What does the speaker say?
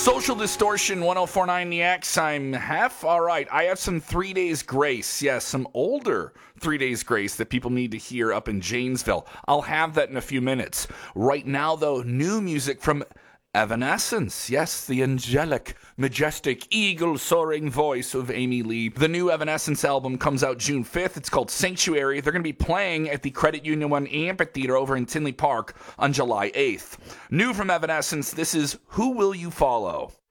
Social Distortion 1049 The X. I'm Hef. All right, I have some 3 Days Grace. Yes, some older 3 Days Grace that people need to hear up in Janesville. I'll have that in a few minutes. Right now, though, new music from Evanescence. Yes, the angelic, majestic, eagle-soaring voice of Amy Lee. The new Evanescence album comes out June 5th. It's called Sanctuary. They're going to be playing at the Credit Union 1 Amphitheater over in Tinley Park on July 8th. New from Evanescence, this is Who Will You Follow?